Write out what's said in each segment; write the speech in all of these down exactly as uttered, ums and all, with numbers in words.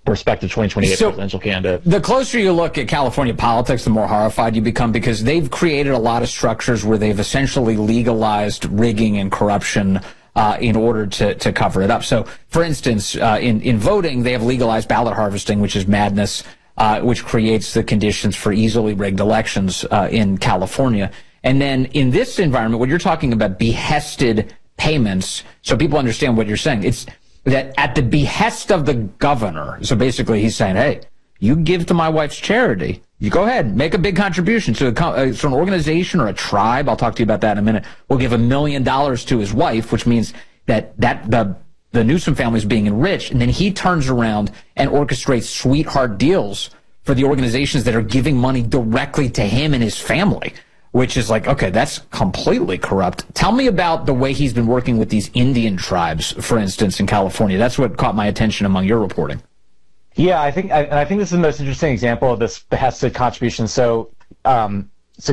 prospective twenty twenty-eight so presidential candidate. The closer you look at California politics, the more horrified you become, because they've created a lot of structures where they've essentially legalized rigging and corruption uh, in order to, to cover it up. So, for instance, uh, in, in voting, they have legalized ballot harvesting, which is madness, uh, which creates the conditions for easily rigged elections uh, in California. And then in this environment, when you're talking about behested payments, so people understand what you're saying, it's that at the behest of the governor. So basically he's saying, hey, you give to my wife's charity, you go ahead, make a big contribution. So, a, so an organization or a tribe, I'll talk to you about that in a minute, will give a million dollars to his wife, which means that, that the, the Newsom family is being enriched. And then he turns around and orchestrates sweetheart deals for the organizations that are giving money directly to him and his family, which is like, okay, that's completely corrupt. Tell me about the way he's been working with these Indian tribes, for instance, in California. That's what caught my attention among your reporting. Yeah, I think, and I think this is the most interesting example of this behested contribution. So, um, so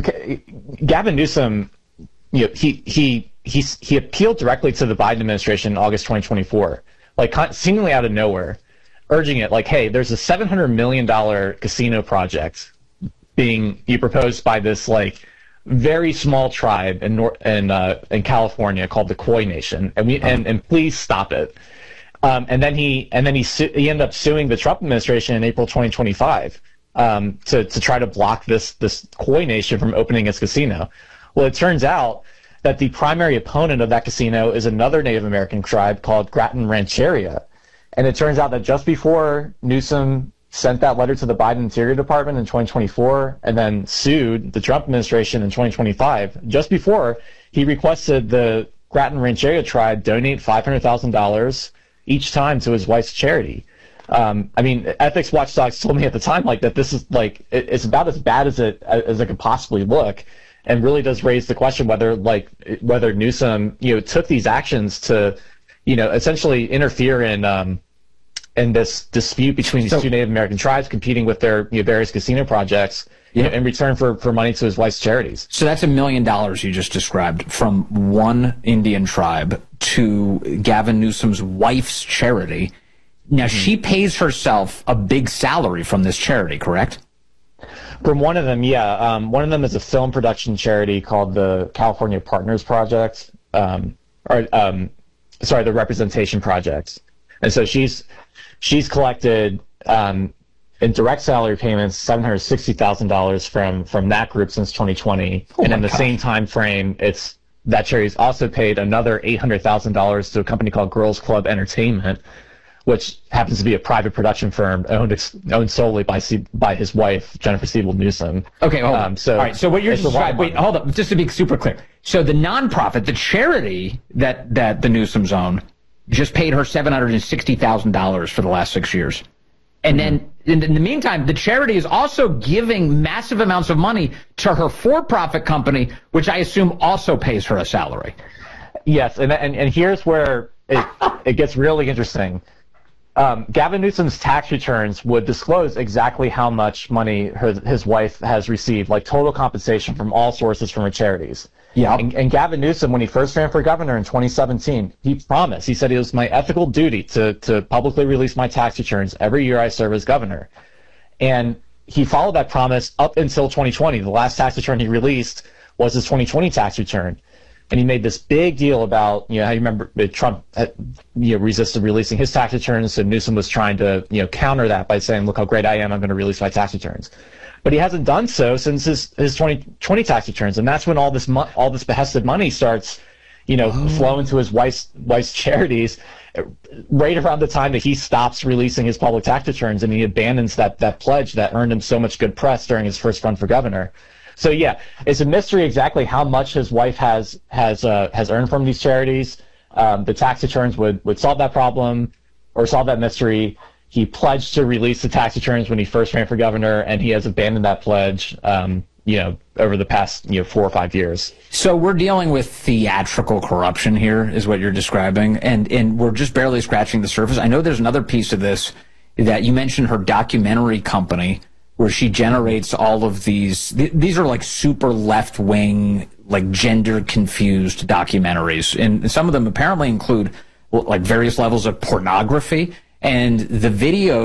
Gavin Newsom, you know, he he he he appealed directly to the Biden administration in August twenty twenty-four, like seemingly out of nowhere, urging it, like, hey, there's a seven hundred million dollars casino project being you proposed by this like very small tribe in North in uh, in California called the Khoi Nation, and we and, and please stop it. Um, and then he and then he su- he ended up suing the Trump administration in April twenty twenty-five um, to to try to block this this Khoi Nation from opening its casino. Well, it turns out that the primary opponent of that casino is another Native American tribe called Grattan Rancheria, and it turns out that just before Newsom sent that letter to the Biden Interior Department in twenty twenty-four and then sued the Trump administration in twenty twenty-five, just before he requested the Grattan Rancheria tribe donate five hundred thousand dollars each time to his wife's charity. Um, I mean, ethics watchdogs told me at the time like that this is like it, it's about as bad as it as it could possibly look, and really does raise the question whether like whether Newsom you know took these actions to you know essentially interfere in um, in this dispute between these so, two Native American tribes competing with their you know, various casino projects yeah. you know, in return for, for money to his wife's charities. So that's a million dollars you just described from one Indian tribe to Gavin Newsom's wife's charity. Now, mm-hmm. she pays herself a big salary from this charity, correct? From one of them, yeah. Um, one of them is a film production charity called the California Partners Project, um, or um, sorry, the Representation Project. And so she's she's collected um, in direct salary payments seven hundred sixty thousand dollars from from that group since twenty twenty, oh and in the God. same time frame, it's that charity's also paid another eight hundred thousand dollars to a company called Girls Club Entertainment, which happens to be a private production firm owned owned solely by by his wife, Jennifer Siebel Newsom. Okay, hold um, on. So, all right, so what you're describing, wait, hold up, just to be super clear. So the nonprofit, the charity that, that the Newsoms own, just paid her seven hundred sixty thousand dollars for the last six years. And mm-hmm. then in, in the meantime, the charity is also giving massive amounts of money to her for-profit company, which I assume also pays her a salary. Yes, and and, and here's where it, it gets really interesting. Um, Gavin Newsom's tax returns would disclose exactly how much money her, his wife has received, like total compensation from all sources from her charities. Yeah. And, and Gavin Newsom, when he first ran for governor in twenty seventeen, he promised, he said it was my ethical duty to, to publicly release my tax returns every year I serve as governor. And he followed that promise up until twenty twenty. The last tax return he released was his twenty twenty tax return. And he made this big deal about, you know, how you remember Trump had, you know, resisted releasing his tax returns, and Newsom was trying to, you know, counter that by saying, look how great I am, I'm going to release my tax returns. But he hasn't done so since his, his twenty twenty tax returns, and that's when all this mo- all this behested money starts, you know, oh. flowing to his wife's wife's charities, right around the time that he stops releasing his public tax returns, and he abandons that that pledge that earned him so much good press during his first run for governor. So yeah, it's a mystery exactly how much his wife has has uh, has earned from these charities. Um, the tax returns would, would solve that problem or solve that mystery. He pledged to release the tax returns when he first ran for governor, and he has abandoned that pledge, um, you know, over the past you know four or five years. So we're dealing with theatrical corruption here, is what you're describing, and and we're just barely scratching the surface. I know there's another piece of this that you mentioned, her documentary company, where she generates all of these, th- these are like super left-wing, like gender-confused documentaries. And some of them apparently include like various levels of pornography. And the video